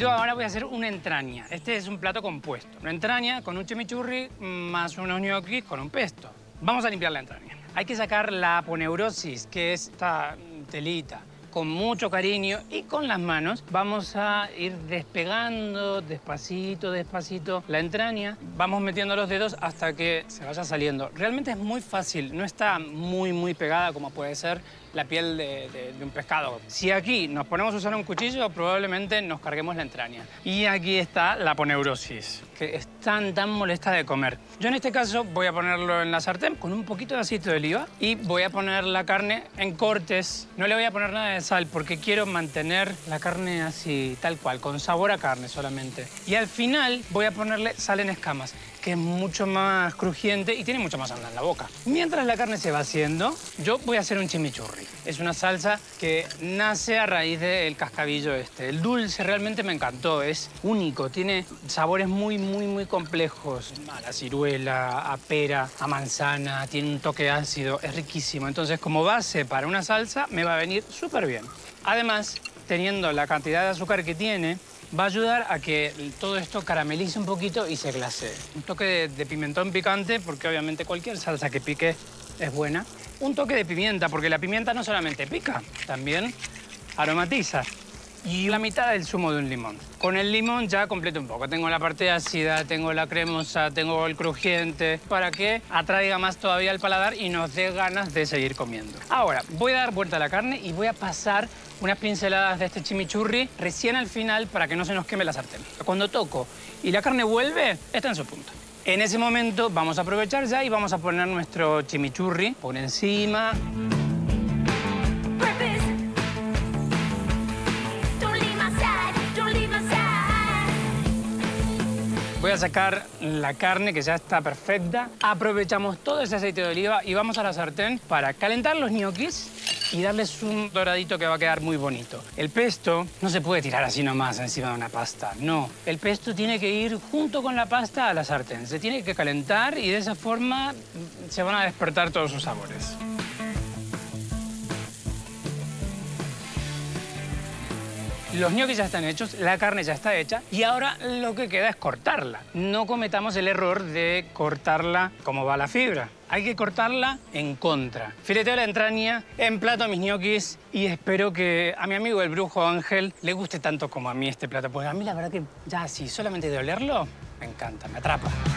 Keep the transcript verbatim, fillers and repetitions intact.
Yo ahora voy a hacer una entraña. Este es un plato compuesto. Una entraña con un chimichurri más unos ñoquis con un pesto. Vamos a limpiar la entraña. Hay que sacar la aponeurosis, que es esta telita. Con mucho cariño y con las manos vamos a ir despegando despacito, despacito la entraña. Vamos metiendo los dedos hasta que se vaya saliendo. Realmente es muy fácil, no está muy, muy pegada como puede ser la piel de, de, de un pescado. Si aquí nos ponemos a usar un cuchillo, probablemente nos carguemos la entraña. Y aquí está la aponeurosis, que es tan, tan molesta de comer. Yo en este caso voy a ponerlo en la sartén con un poquito de aceite de oliva y voy a poner la carne en cortes. No le voy a poner nada de sal porque quiero mantener la carne así, tal cual, con sabor a carne solamente. Y al final voy a ponerle sal en escamas, que es mucho más crujiente y tiene mucho más sal en la boca. Mientras la carne se va haciendo, yo voy a hacer un chimichurri. Es una salsa que nace a raíz del cascabillo este. El dulce realmente me encantó, es único, tiene sabores muy, muy, muy complejos. A la ciruela, a pera, a manzana, tiene un toque ácido, es riquísimo. Entonces, como base para una salsa, me va a venir súper bien. Además, teniendo la cantidad de azúcar que tiene, va a ayudar a que todo esto caramelice un poquito y se glasee. Un toque de, de pimentón picante, porque obviamente cualquier salsa que pique es buena. Un toque de pimienta, porque la pimienta no solamente pica, también aromatiza. Y la mitad del zumo de un limón. Con el limón ya completo un poco. Tengo la parte ácida, tengo la cremosa, tengo el crujiente, para que atraiga más todavía el paladar y nos dé ganas de seguir comiendo. Ahora, voy a dar vuelta a la carne y voy a pasar unas pinceladas de este chimichurri recién al final para que no se nos queme la sartén. Cuando toco y la carne vuelve, está en su punto. En ese momento vamos a aprovechar ya y vamos a poner nuestro chimichurri por encima. Voy a sacar la carne que ya está perfecta. Aprovechamos todo ese aceite de oliva y vamos a la sartén para calentar los ñoquis y darles un doradito que va a quedar muy bonito. El pesto no se puede tirar así nomás encima de una pasta, no. El pesto tiene que ir junto con la pasta a la sartén. Se tiene que calentar y de esa forma se van a despertar todos sus sabores. Los ñoquis ya están hechos, la carne ya está hecha y ahora lo que queda es cortarla. No cometamos el error de cortarla como va la fibra. Hay que cortarla en contra. Fileteo la entraña, emplato mis ñoquis y espero que a mi amigo el brujo Ángel le guste tanto como a mí este plato. Pues a mí la verdad que ya así, solamente de olerlo, me encanta, me atrapa.